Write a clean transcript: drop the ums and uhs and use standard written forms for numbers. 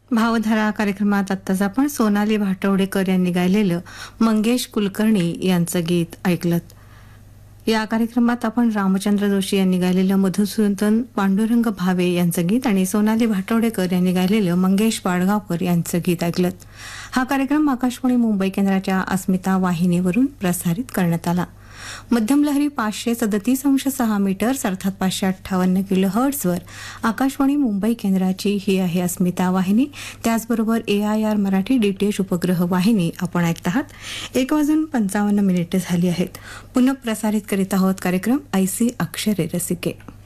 भावधारा कार्यक्रमात आत्ताच आपण सोनाली भाटवडेकर यांनी गायलेलं मंगेश कुलकर्णी यांचं गीत ऐकलं. या कार्यक्रमात आपण रामचंद्र जोशी यांनी गायलेलं मधुसूदन पांडुरंग भावे यांचं गीत आणि सोनाली भाटवडेकर यांनी गायलेलं मंगेश पाडगावकर यांचं गीत ऐकलं. हा कार्यक्रम आकाशवाणी मुंबई केंद्राच्या अस्मिता वाहिनीवरून प्रसारित करण्यात आला. मध्यम लहरी 537.6 मीटर्स अर्थात 558 किलोहर्ट्झवर आकाशवाणी मुंबई केंद्राची ही आहे अस्मिता वाहिनी. त्याचबरोबर AIR मराठी DTH उपग्रह वाहिनी आपण ऐकत आहात. 1:55 झाली आहेत. पुनः प्रसारित करीत आहोत कार्यक्रम ऐसी अक्षरे रसिके.